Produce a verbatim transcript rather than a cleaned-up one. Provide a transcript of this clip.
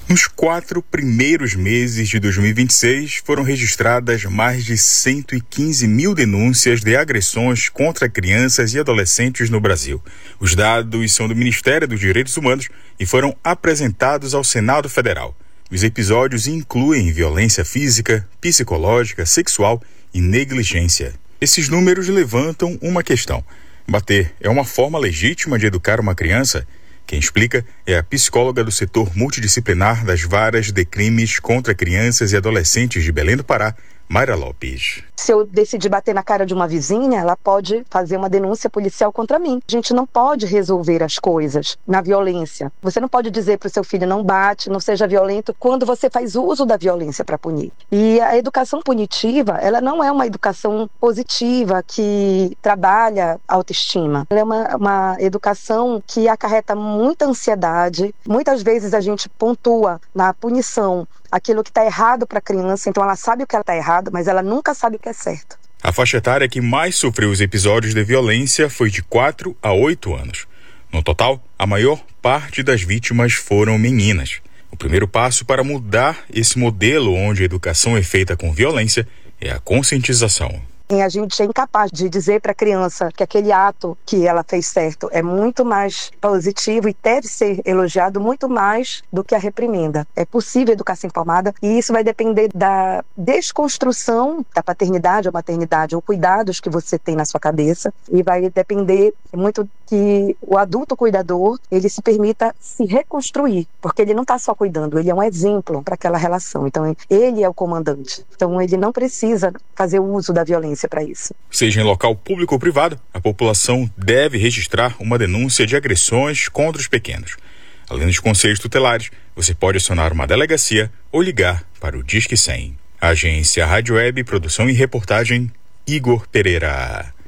Nos quatro primeiros meses de dois mil e vinte e seis, foram registradas mais de cento e quinze mil denúncias de agressões contra crianças e adolescentes no Brasil. Os dados são do Ministério dos Direitos Humanos e foram apresentados ao Senado Federal. Os episódios incluem violência física, psicológica, sexual e negligência. Esses números levantam uma questão. Bater é uma forma legítima de educar uma criança? Quem explica é a psicóloga do setor multidisciplinar das varas de crimes contra crianças e adolescentes de Belém do Pará, Mayra Lopes. Se eu decidir bater na cara de uma vizinha, ela pode fazer uma denúncia policial contra mim. A gente não pode resolver as coisas na violência. Você não pode dizer para o seu filho não bate, não seja violento, quando você faz uso da violência para punir. E a educação punitiva, ela não é uma educação positiva que trabalha a autoestima. Ela é uma, uma educação que acarreta muita ansiedade. Muitas vezes a gente pontua na punição aquilo que está errado para a criança, então ela sabe o que ela está errado, mas ela nunca sabe o que é certo. A faixa etária que mais sofreu os episódios de violência foi de quatro a oito anos. No total, a maior parte das vítimas foram meninas. O primeiro passo para mudar esse modelo onde a educação é feita com violência é a conscientização. A gente é incapaz de dizer para a criança que aquele ato que ela fez certo é muito mais positivo e deve ser elogiado muito mais do que a reprimenda. É possível educação informada e isso vai depender da desconstrução da paternidade ou maternidade ou cuidados que você tem na sua cabeça e vai depender muito que o adulto cuidador ele se permita se reconstruir, porque ele não está só cuidando, ele é um exemplo para aquela relação. Então ele é o comandante. Então ele não precisa fazer uso da violência para isso. Seja em local público ou privado, a população deve registrar uma denúncia de agressões contra os pequenos. Além dos conselhos tutelares, você pode acionar uma delegacia ou ligar para o Disque cem. Agência Rádio Web, produção e reportagem, Igor Pereira.